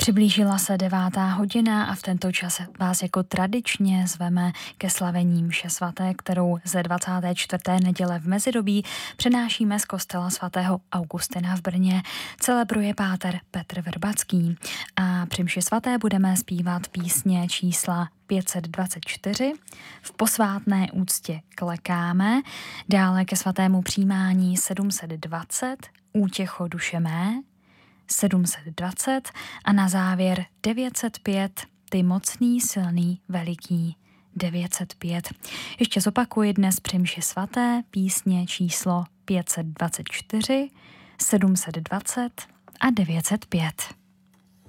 Přiblížila se 9:00 a v tento čas vás jako tradičně zveme ke slavení mše svaté, kterou ze 24. neděle v mezidobí přenášíme z kostela svatého Augustina v Brně. Celebruje páter Petr Vrbacký a při mši svaté budeme zpívat písně čísla 524, v posvátné úctě klekáme, dále ke svatému přijímání 720, útěcho duše mé, 720 a na závěr 905, ty mocný, silný, veliký, 905. Ještě zopakuji dnes při mši svaté písně číslo 524, 720 a 905.